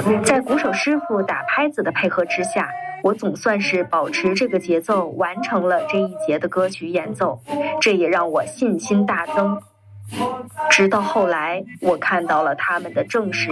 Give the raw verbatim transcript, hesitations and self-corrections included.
在鼓手师傅打拍子的配合之下，我总算是保持这个节奏完成了这一节的歌曲演奏，这也让我信心大增。直到后来，我看到了他们的正式